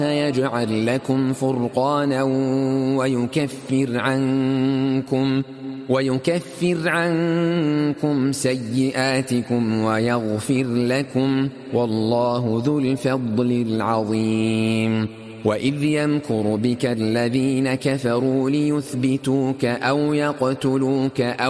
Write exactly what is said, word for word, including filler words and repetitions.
يجعل لكم فرقانا ويكفر عنكم ويكفر عنكم سيئاتكم ويغفر لكم، والله ذو الفضل العظيم. وإذ يمكر بك الذين كفروا ليثبتوك أو يقتلوك